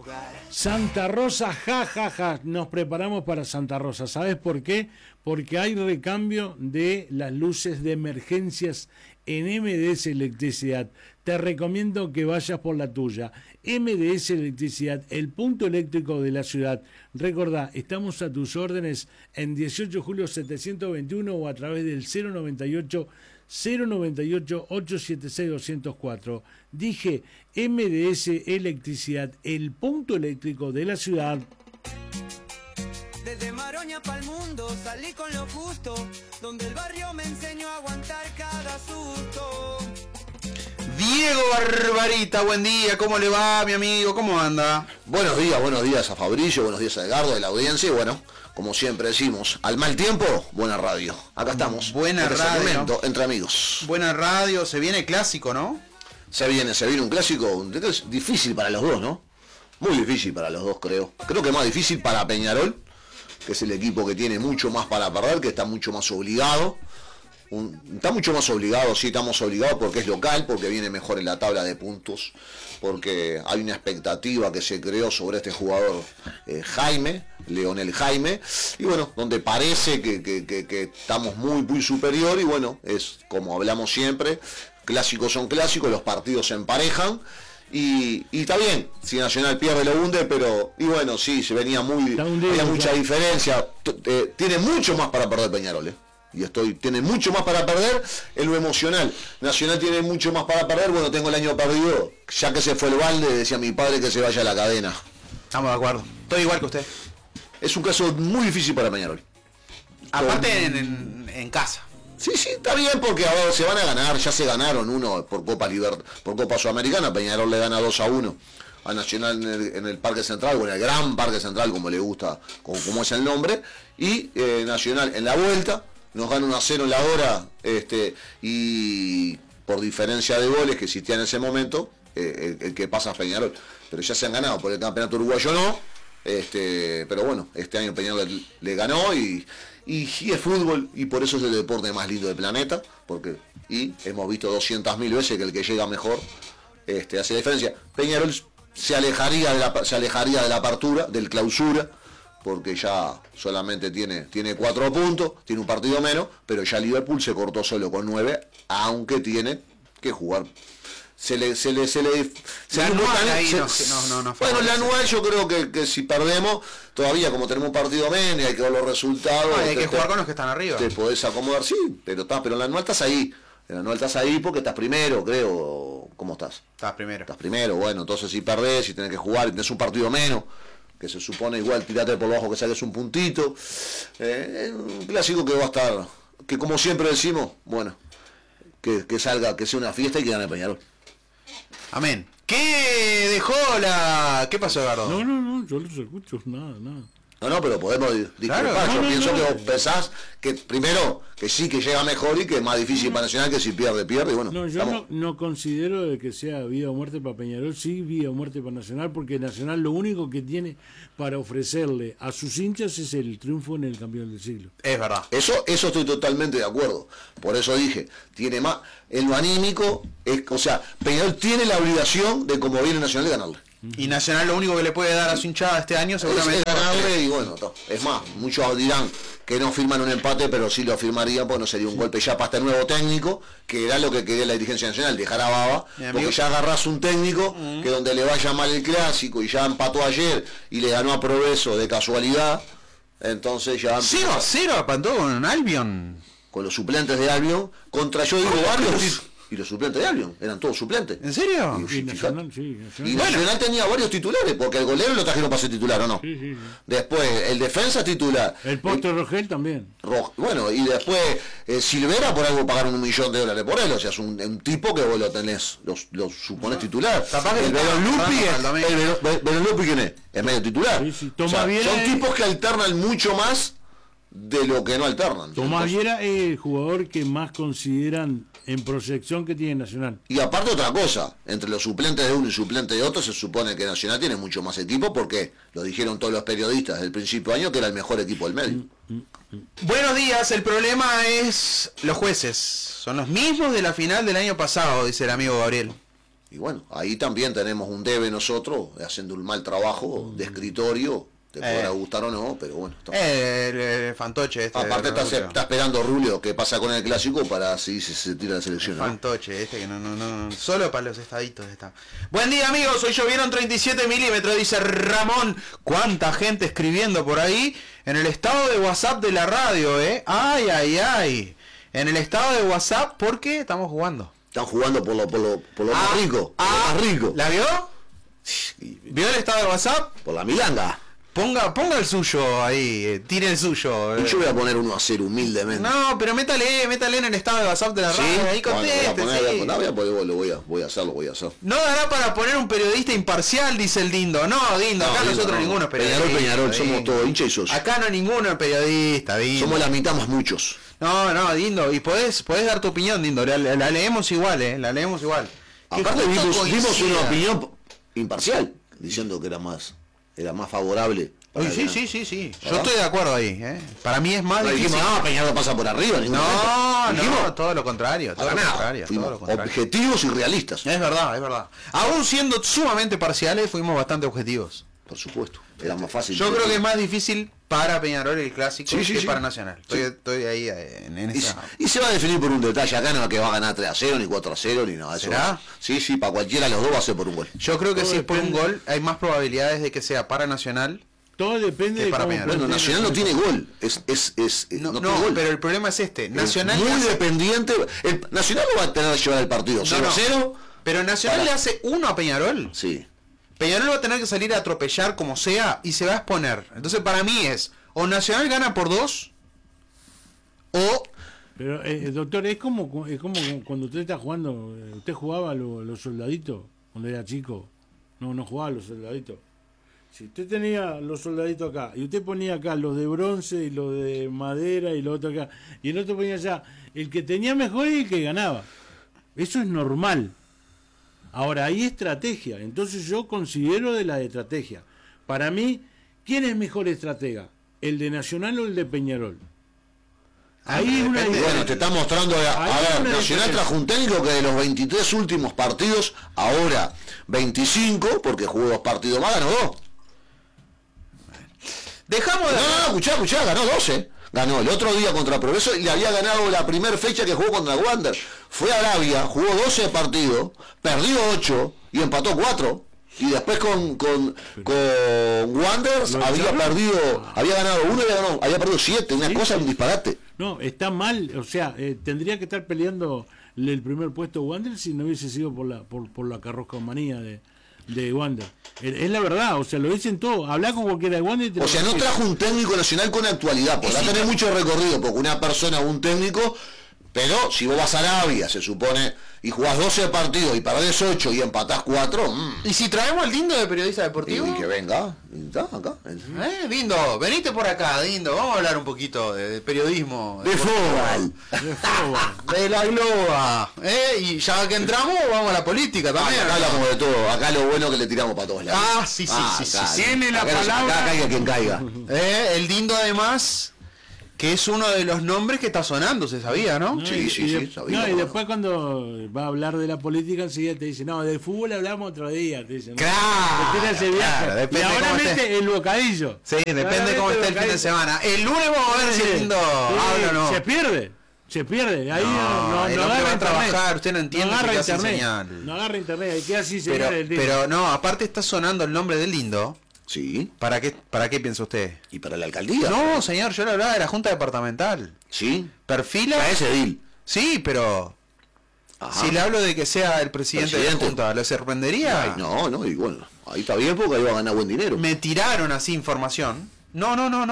Santa Rosa, ja, nos preparamos para Santa Rosa. ¿Sabes por qué? Porque hay recambio de las luces de emergencias en MDS Electricidad. Te recomiendo que vayas por la tuya. MDS Electricidad, el punto eléctrico de la ciudad. Recordá, estamos a tus órdenes en 18 Julio 721 o a través del 098-876-204. Dije MDS Electricidad, el punto eléctrico de la ciudad. Desde Maroña pa'l mundo salí con lo justo, donde el barrio me enseñó a aguantar cada susto. Diego Barbarita, buen día, ¿cómo le va, mi amigo? ¿Cómo anda? Buenos días a Fabricio, buenos días a Edgardo, de la audiencia, y bueno, como siempre decimos, al mal tiempo, buena radio. Acá estamos. Buena radio. Segmento, entre amigos. Buena radio, se viene clásico, ¿no? Se viene un clásico difícil para los dos, ¿no? Muy difícil para los dos, creo. Creo que más difícil para Peñarol, que es el equipo que tiene mucho más para perder, que está mucho más obligado. Sí, estamos obligados porque es local, porque viene mejor en la tabla de puntos, porque hay una expectativa que se creó sobre este jugador Leonel Jaime, y bueno, donde parece que estamos muy superior, y bueno, es como hablamos siempre, clásicos son clásicos, los partidos se emparejan, y está bien, si Nacional pierde lo hunde, pero, y bueno, sí, se venía había mucha diferencia, tiene mucho más para perder Peñarol, tiene mucho más para perder en lo emocional. Nacional tiene mucho más para perder. Bueno, tengo el año perdido, ya que se fue el balde, decía mi padre que se vaya a la cadena. Estamos de acuerdo, estoy igual que usted. Es un caso muy difícil para Peñarol. Aparte en casa. Sí, está bien, porque ahora se van a ganar, ya se ganaron uno por Copa Sudamericana. Peñarol le gana 2-1 a Nacional en el Parque Central, o en el Gran Parque Central, como le gusta, como es el nombre, y Nacional en la vuelta nos gana 1-0 en la hora, y por diferencia de goles que existía en ese momento, el que pasa a Peñarol. Pero ya se han ganado, por el campeonato uruguayo no, pero bueno, este año Peñarol le ganó, y es fútbol, y por eso es el deporte más lindo del planeta, y hemos visto 200.000 veces que el que llega mejor hace diferencia. Peñarol se alejaría de la apertura, del clausura, porque ya solamente tiene 4 puntos, tiene un partido menos, pero ya Liverpool se cortó solo con 9, aunque tiene que jugar. Bueno, la anual yo creo que si perdemos, todavía como tenemos un partido menos, hay que ver los resultados. Hay que jugar con los que están arriba. Te podés acomodar, sí, pero en la anual estás ahí. En la anual estás ahí porque estás primero, creo. ¿Cómo estás? Estás primero. Estás primero, bueno, entonces si perdés, si tenés que jugar y tenés un partido menos, que se supone igual tirate por abajo que saques un puntito, un clásico que va a estar, que como siempre decimos, bueno, que salga, que sea una fiesta y que gane Peñarol. Amén. ¿Qué pasó, Eduardo? No, yo los escucho, nada. No, pero podemos disculpar. Claro, yo pienso que vos pensás que primero que sí que llega mejor y que es más difícil para Nacional, que si pierde, y bueno. No, yo no considero de que sea vida o muerte para Peñarol, sí vida o muerte para Nacional, porque Nacional lo único que tiene para ofrecerle a sus hinchas es el triunfo en el campeón del siglo. Es verdad. Eso estoy totalmente de acuerdo. Por eso dije, tiene más, en lo anímico, Peñarol tiene la obligación de, como viene Nacional, de ganarle. Y Nacional lo único que le puede dar a su hinchada este año seguramente es ganarle, y bueno, es más, muchos dirán que no firman un empate, pero sí lo firmarían, pues no sería un golpe ya para este nuevo técnico, que era lo que quería la dirigencia nacional, dejar a Baba, porque ya agarrás un técnico que donde le vaya mal el clásico, y ya empató ayer y le ganó a Progreso de casualidad, entonces ya 0-0 apantó con Albion, con los suplentes de Albion, contra Barrios. Y los suplentes de Albion, eran todos suplentes. ¿En serio? Y Nacional tenía varios titulares, porque el golero lo trajeron para ser titular, ¿o no? Sí. Después, el defensa titular. El Posto Rogel también. Bueno, y después, Silvera, por algo pagaron $1 millón por él, o sea, es un tipo que vos lo tenés, lo suponés titular. El Verón Lupi, ¿quién es? Es medio titular. Sí. Son tipos que alternan mucho más de lo que no alternan. Tomás Viera es el jugador que más consideran en proyección que tiene Nacional. Y aparte otra cosa, entre los suplentes de uno y suplentes de otro, se supone que Nacional tiene mucho más equipo, porque lo dijeron todos los periodistas desde el principio de año, que era el mejor equipo del medio. Buenos días, el problema es los jueces. Son los mismos de la final del año pasado, dice el amigo Gabriel. Y bueno, ahí también tenemos un debe nosotros, haciendo un mal trabajo de escritorio. Te podrá gustar o no, pero bueno. El fantoche este. Aparte está esperando Rulio que pasa con el clásico para así se tira la selección. El fantoche este que no. Solo para los estaditos está. Buen día, amigos. Hoy llovieron 37 milímetros, dice Ramón. ¿Cuánta gente escribiendo por ahí? En el estado de WhatsApp de la radio, Ay. En el estado de WhatsApp, porque estamos jugando. Están jugando por lo más rico. Por lo más rico. ¿La vio? ¿Vio el estado de WhatsApp? Por la milanga. Ponga el suyo ahí, tire el suyo. Y yo voy a poner 1-0 humildemente. No, pero métale en el estado de WhatsApp de la radio. Ahí conteste, voy a hacer. No dará para poner un periodista imparcial, dice el Dindo. No, Dindo, acá nosotros ninguno es periodista. Peñarol, somos todos hinchas y socios. Acá no ninguno es periodista, Dindo. Somos la mitad más muchos. No, Dindo, y podés dar tu opinión, Dindo. La leemos igual, la leemos igual. Aparte dimos una opinión imparcial, diciendo que era más favorable. Sí. Yo estoy de acuerdo ahí. Para mí es más difícil. Dijimos, Peñarol pasa por arriba. No, todo lo contrario. Objetivos y realistas. Es verdad. Aún siendo sumamente parciales, fuimos bastante objetivos. Por supuesto. Era más fácil. Yo creo que es más difícil para Peñarol el clásico que para Nacional. Estoy ahí en esa. Y se va a definir por un detalle. Acá no es que va a ganar 3-0, ni 4-0, ni nada. ¿Será? Sí, para cualquiera de los dos va a ser por un gol. Yo creo que si es por un gol, hay más probabilidades de que sea para Nacional. Todo depende de para cómo Peñarol. Bueno, Nacional no tiene gol. No, tiene gol. pero el problema es este. Nacional muy dependiente. Nacional no va a tener que llevar el partido 0-0. Pero Nacional le hace 1 a Peñarol. Sí. Peñarol va a tener que salir a atropellar como sea y se va a exponer. Entonces para mí es o Nacional gana por 2 o... Pero doctor, es como cuando usted está jugando, usted jugaba los soldaditos cuando era chico. No jugaba los soldaditos. Si usted tenía los soldaditos acá y usted ponía acá los de bronce y los de madera y los otros acá y el otro ponía allá, el que tenía mejor y el que ganaba. Eso es normal. Ahora, hay estrategia, entonces yo considero de la estrategia. Para mí, ¿quién es mejor estratega? ¿El de Nacional o el de Peñarol? Ahí una bueno, te está mostrando, Nacional trajo un técnico que de los 23 últimos partidos, ahora 25, porque jugó 2 partidos más, ganó 2. Dejamos de... No, escuchá, ganó 12. Ganó el otro día contra Progreso y le había ganado la primera fecha que jugó contra Wander. Fue a Arabia, jugó 12 partidos, perdió 8 y empató 4. Y después con Wanderers había ganado 1 y había perdido 7. Una cosa, un disparate. No, está mal, o sea, tendría que estar peleando el primer puesto Wanderers si no hubiese sido por la carroscomanía de Wander. Es la verdad, o sea, lo dicen todo. Habla con cualquiera de Wander. O sea, no trajo un técnico nacional con actualidad, podrá tener mucho recorrido, porque una persona o un técnico, pero si vos vas a Arabia, se supone, y jugás 12 partidos y perdés 8 y empatás 4. ¿Y si traemos al Dindo de periodista deportivo? Y que venga, está acá. Dindo, venite por acá, Dindo, vamos a hablar un poquito de periodismo. De fútbol. De la globa. Y ya que entramos, vamos a la política también. Acá hablamos de todo, acá lo bueno que le tiramos para todos lados. Sí. Tiene la palabra. Acá caiga quien caiga. El Dindo además... que es uno de los nombres que está sonando, se sabía, ¿no? Sí, sabía. No, y después cuando va a hablar de la política enseguida te dice, no, del fútbol hablamos otro día, te dicen. Claro, ese viaje. Depende y ahora mete esté el bocadillo. Sí, depende cómo esté el fin de semana. El lunes vamos a ver si el Dindo habla o no. Se pierde. Ahí no agarra a trabajar, usted no entiende no que agarra hace internet. Señal. No agarra internet, ahí queda así señal el Dindo. Pero no, aparte está sonando el nombre del Dindo. Sí. ¿Para qué piensa usted? ¿Y para la alcaldía? No, señor, yo le hablaba de la Junta Departamental. ¿Sí? ¿Perfila? A ese deal. Sí, pero... Ajá. Si le hablo de que sea el presidente de la Junta, ¿le sorprendería? Ay, no, y bueno, ahí está bien porque ahí va a ganar buen dinero. Me tiraron así información. No.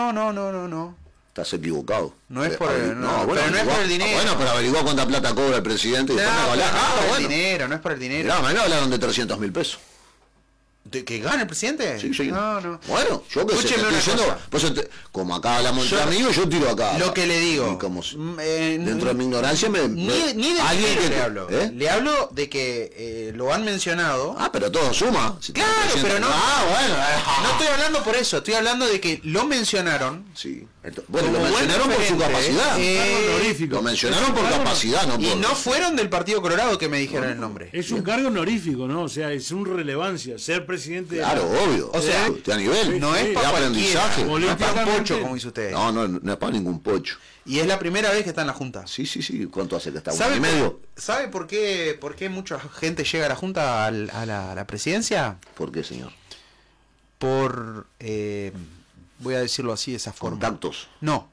Estás equivocado. No es por el, pero no es por el dinero. Bueno, pero averiguá cuánta plata cobra el presidente. Y no es por el dinero. No, me hablaron de 300.000 pesos. ¿De que gane el presidente? Sí. No. Bueno, yo que sé, estoy diciendo, pues, como acá hablamos entre amigos, yo tiro acá. Lo que le digo. Dentro de mi ignorancia ni de alguien que le hablo. Le hablo de que lo han mencionado. Pero todo suma. Si claro, pero no. No estoy hablando por eso, estoy hablando de que lo mencionaron. Sí. Bueno, lo Como mencionaron buen por su referente, capacidad. Cargo honorífico. Lo mencionaron por capacidad, no Y por... no fueron del Partido Colorado que me dijeron el nombre. Es un cargo honorífico, ¿no? O sea, es un relevancia. Ser presidente Claro, obvio. O sea, usted a nivel. No es Sí, para aprendizaje. cualquiera, no es para Políticamente. pocho, como dice usted. No es para ningún pocho. Y es la primera vez que está en la Junta. Sí. ¿Cuánto hace que está? ¿1 ¿Sabe año y medio? ¿Sabe por qué mucha gente llega a la Junta, a la presidencia? ¿Por qué, señor? Por, voy a decirlo así, de esa forma. Contactos.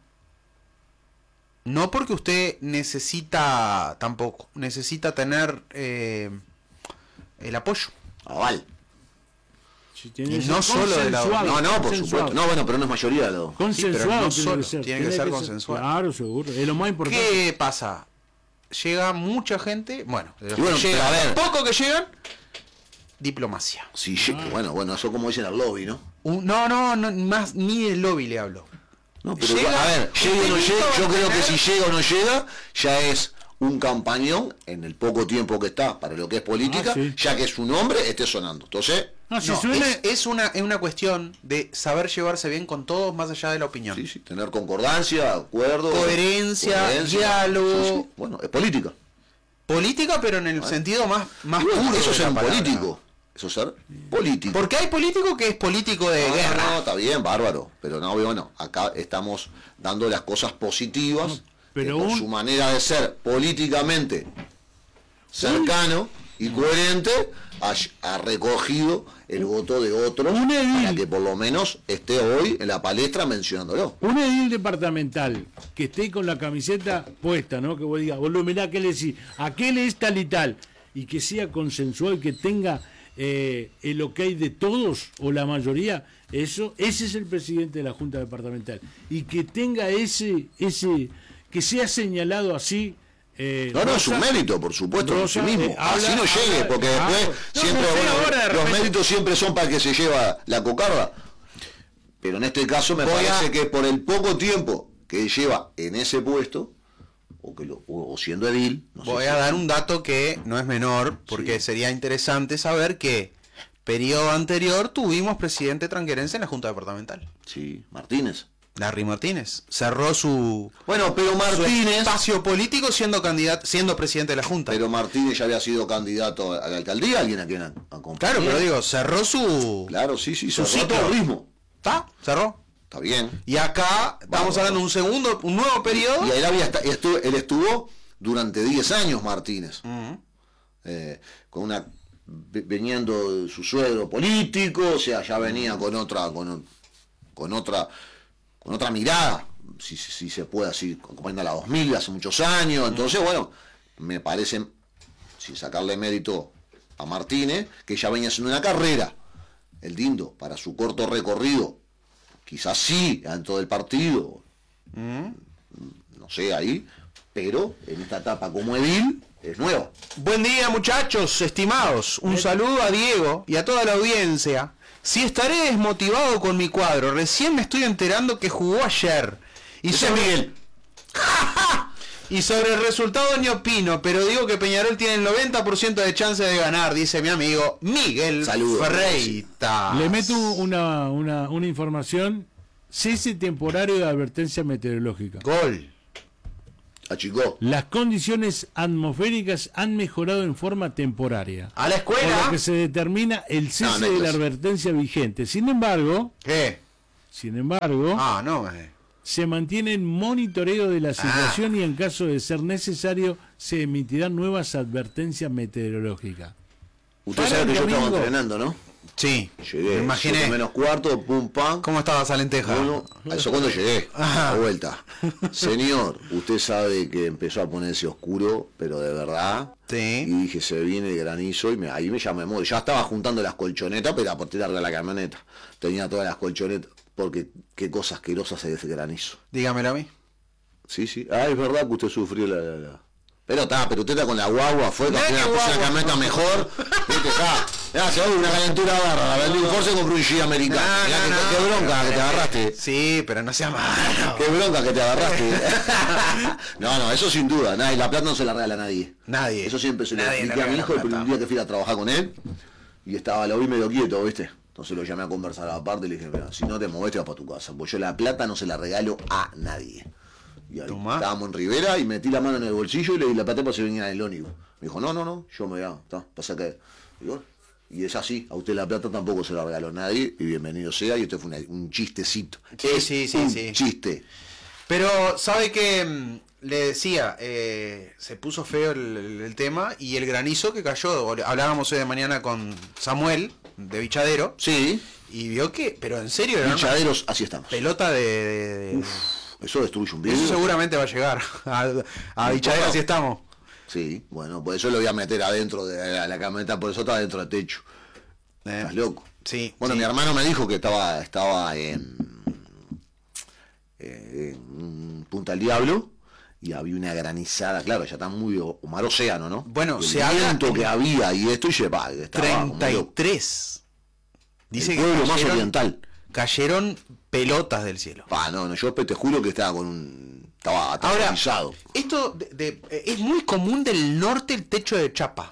No porque usted necesita tener el apoyo. Aval. Si tiene Y que no ser solo de la- consensuado, No, por consensuado. supuesto. No, bueno, pero no es mayoría. Consensuado no tiene solo, que ser. tiene que ser consensuado. Claro, seguro. Es lo más importante. ¿Qué pasa? Llega mucha gente, bueno, de los Y bueno, que llegan, pero a ver. poco que llegan, diplomacia. Sí, bueno, eso como dicen al lobby, ¿no? No, más ni del lobby le hablo. No, pero Llega, a ver, llega o no usted llega, yo va a creo que tener- si llega o no llega, ya es un campañón en el poco tiempo que está para lo que es política, Sí. ya que su nombre esté sonando. Entonces, No, si No, suele- es una cuestión de saber llevarse bien con todos más allá de la opinión. sí, tener concordancia, acuerdo, Coherencia, diálogo. Sí. Bueno, es política. Política, pero en el sentido más Y bueno, puro eso de es la ser palabra. político. Eso es ser político. Porque hay político que es político de No, guerra. no, está bien, bárbaro. Pero no, bueno, acá estamos dando las cosas positivas, pero que por su manera de ser políticamente cercano y coherente, ha recogido el voto de otros Un edil. para que por lo menos esté hoy en la palestra mencionándolo. Un edil departamental que esté con la camiseta puesta, ¿no? Que vos digas, boludo, mirá, ¿qué le decís? Aquel es tal y tal. Y que sea consensuado y que tenga el ok de todos o la mayoría, ese es el presidente de la Junta Departamental. Y que tenga que sea señalado así. No, es un mérito, por supuesto, en sí Rosa, mismo. Así no llegue, porque después no, siempre, no sé, bueno, ahora de los repente- méritos siempre son para el que se lleva la cocarda. Pero en este caso me parece que por el poco tiempo que lleva en ese puesto, o siendo edil, no sé Voy si- a dar un dato que no es menor, porque sería interesante saber que periodo anterior tuvimos presidente tranquerense en la Junta Departamental. Sí, Martínez. Larry Martínez cerró su Bueno, pero su Martínez, espacio político siendo presidente de la Junta. pero Martínez ya había sido candidato a la alcaldía, alguien a quien acompañó. Claro, pero digo, cerró su... Claro, sí, su cerró ciclo. todo el ritmo. ¿Está? Cerró. Está bien. Y acá estamos hablando de un nuevo periodo. Y él estuvo durante 10 años, Martínez. Con veniendo de su suegro político, o sea, ya venía con otra mirada, si se puede así, como en la 2000, hace muchos años. Entonces, bueno, me parece, sin sacarle mérito a Martínez, que ya venía haciendo una carrera. El Dindo, para su corto recorrido, quizás sí, dentro del partido, no sé, ahí, pero en esta etapa como edil, es nueva. Buen día, muchachos, estimados. Un saludo a Diego y a toda la audiencia. Si estaré desmotivado con mi cuadro, recién me estoy enterando que jugó ayer. Y Ese es Miguel. Y sobre el resultado ni opino, pero digo que Peñarol tiene el 90% de chance de ganar, dice mi amigo Miguel Saludos. Freitas. Le meto una información. Cese temporario de advertencia meteorológica. Gol. Achicó. Las condiciones atmosféricas han mejorado en forma temporaria, A la por escuela. lo que se determina el cese No, no hay de la clase. advertencia vigente. Sin embargo, ¿Qué? No. se mantiene en monitoreo de la situación y en caso de ser necesario se emitirán nuevas advertencias meteorológicas. Usted Para sabe el que yo estaba domingo. entrenando, ¿no? Sí. Llegué, Me imaginé. 7 menos cuarto, pum, pam. ¿Cómo estaba esa lenteja? Bueno, eso cuando llegué, a vuelta. Señor, usted sabe que empezó a ponerse oscuro, pero de verdad. Sí. Y dije, se viene el granizo, y ahí me llamé modo. Ya estaba juntando las colchonetas, pero por tirarle a la camioneta. Tenía todas las colchonetas, porque qué cosa asquerosa es ese granizo. Dígamelo a mí. Sí. Ah, es verdad que usted sufrió la... Pero usted está con la guagua, fue, Mirá que qué puse la guagua. camioneta mejor. Viste, se va una calentura bárbara. Vendí un Force y compré un G americano. Mirá qué bronca que te agarraste. Sí, pero no sea malo. Qué bronca que te agarraste. No, eso sin duda. Y la plata no se la regala a nadie. Nadie. Eso siempre se lo Nadie le expliqué a mi regala hijo el plata. primer día que fui a trabajar con él. Y lo vi medio quieto, ¿viste? Entonces lo llamé a conversar aparte y le dije, mira, si no te movés te vas para tu casa, pues yo la plata no se la regalo a nadie. Y ahí estábamos en Rivera y metí la mano en el bolsillo y le di la plata para que se venía en el ónibus. Me dijo, no, yo me voy a, pasa que... Y es así, a usted la plata tampoco se la regaló nadie y bienvenido sea, y esto fue un chistecito. Sí. Chiste. Pero, ¿sabe qué? Le decía, se puso feo el tema y el granizo que cayó. Hablábamos hoy de mañana con Samuel, de Bichadero. Sí. Y vio que, pero en serio, era Bichaderos, así estamos. Pelota de... Uf, eso destruye un video. Eso seguramente va a llegar. A Bichadero así estamos. Sí, bueno, por eso lo voy a meter adentro de la camioneta, por eso está dentro del techo. ¿Estás loco? Sí. Bueno, sí. Mi hermano me dijo que estaba en Punta del Diablo y había una granizada, claro, ya está muy mar océano, ¿no? Bueno, el se habla que había y esto y estaba 33. Dice el pueblo más oriental. Cayeron pelotas del cielo. No, yo te juro que estaba estaba aterrorizado. Ahora, esto es muy común del norte, el techo de chapa.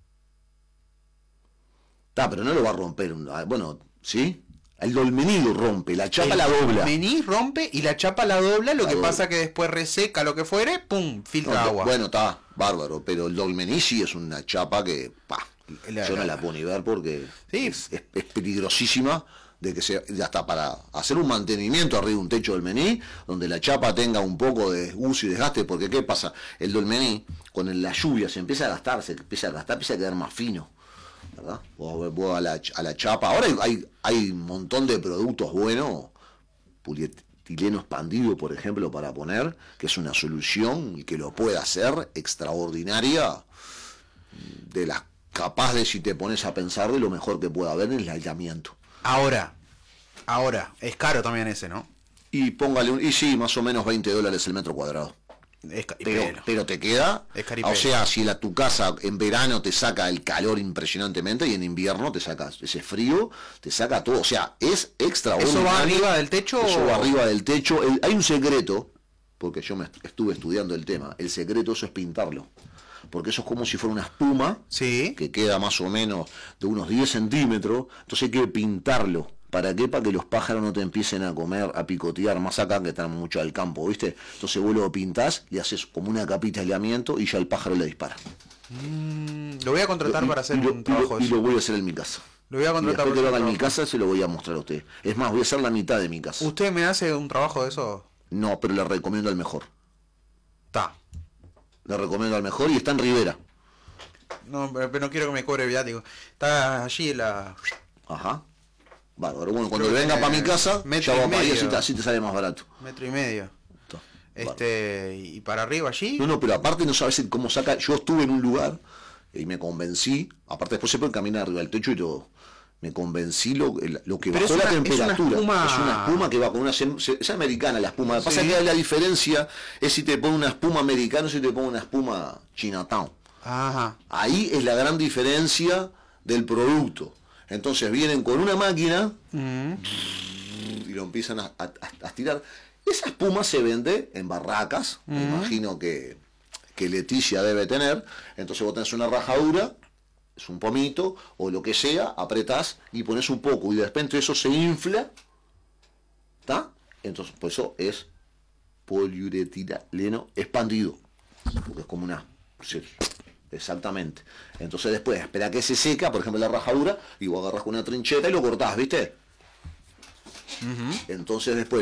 Pero no lo va a romper. Bueno, ¿sí? El dolmení lo rompe, la chapa la dobla. El dolmení rompe y la chapa la dobla, lo que pasa que después reseca lo que fuere, pum, filtra agua. Bueno, está bárbaro, pero el dolmení sí es una chapa que, yo no la puedo ni ver porque sí. es peligrosísima. Hasta para hacer un mantenimiento arriba de un techo dolmení, donde la chapa tenga un poco de uso y desgaste, porque ¿qué pasa? El dolmení, con la lluvia, se empieza a gastar, empieza a quedar más fino, ¿verdad? Vos a la chapa, ahora hay un montón de productos buenos, polietileno expandido, por ejemplo, para poner, que es una solución y que lo puede hacer extraordinaria, de las capaz de, si te pones a pensar, de lo mejor que pueda haber en el aislamiento. Ahora, es caro también ese, ¿no? Y póngale sí, más o menos $20 el metro cuadrado. Pero te queda, o sea, si tu casa en verano te saca el calor impresionantemente y en invierno te saca ese frío, te saca todo, o sea, es extraordinario. ¿Eso va arriba del techo? Eso va arriba del techo. Hay un secreto, porque yo estuve estudiando el tema, el secreto eso es pintarlo. Porque eso es como si fuera una espuma, sí, que queda más o menos de unos 10 centímetros, entonces hay que pintarlo. ¿Para qué? Para que los pájaros no te empiecen a comer, a picotear, más acá que están mucho al campo, ¿viste? Entonces vos lo pintás, le haces como una capita de aislamiento y ya el pájaro le dispara. Lo voy a contratar para hacer un trabajo y lo voy a hacer en mi casa. Lo voy a contratar. Y después que lo haga en mi casa se lo voy a mostrar a usted. Es más, voy a hacer la mitad de mi casa. ¿Usted me hace un trabajo de eso? No, pero le recomiendo al mejor. Le recomiendo al mejor y está en Rivera. No, pero no quiero que me cobre viático. Está allí en la... Ajá. Bárbaro. Bueno, cuando venga para mi casa, ya va para ahí, así te sale más barato. 1,5 metros. Y para arriba allí. No, pero aparte no sabes cómo saca. Yo estuve en un lugar y me convencí. Aparte después se puede caminar arriba del techo y todo. Me convencí lo que pero bajó la temperatura. Es una espuma que va con una... Es americana la espuma. Lo que pasa es que la diferencia es si te pone una espuma americana o si te pone una espuma Chinatown. Ajá. Ahí es la gran diferencia del producto. Entonces vienen con una máquina y lo empiezan a estirar. Esa espuma se vende en barracas. Me imagino que Leticia debe tener. Entonces vos tenés una rajadura, es un pomito o lo que sea, apretás y pones un poco y de repente eso se infla, ¿está? Entonces pues eso es poliuretileno expandido, porque es como una... Sí, exactamente. Entonces después espera que se seca, por ejemplo la rajadura, y vos agarrás con una trincheta y lo cortás, ¿viste? Entonces después